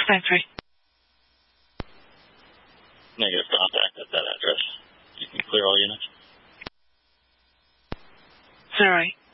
dispensary. Negative contact at that address. You can clear all units. Sorry.